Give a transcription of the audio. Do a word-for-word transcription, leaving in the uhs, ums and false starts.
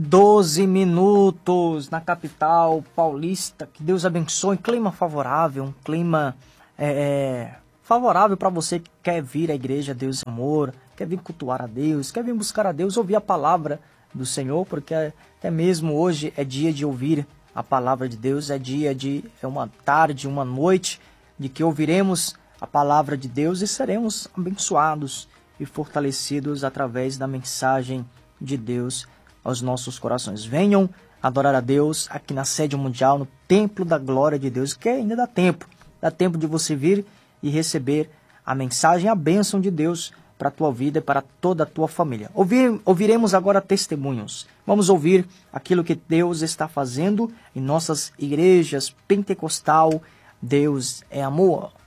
doze minutos na capital paulista. Que Deus abençoe. Clima favorável, um clima é, é, favorável para você que quer vir à igreja Deus é Amor, quer vir cultuar a Deus, quer vir buscar a Deus, ouvir a palavra do Senhor, porque até mesmo hoje é dia de ouvir a palavra de Deus, é dia de, é uma tarde, uma noite de que ouviremos a palavra de Deus e seremos abençoados e fortalecidos através da mensagem de Deus aos nossos corações. Venham adorar a Deus aqui na sede mundial, no templo da glória de Deus, que ainda dá tempo, dá tempo de você vir e receber a mensagem, a bênção de Deus para a tua vida e para toda a tua família. Ouvir, ouviremos agora testemunhos. Vamos ouvir aquilo que Deus está fazendo em nossas igrejas pentecostal. Deus é amor.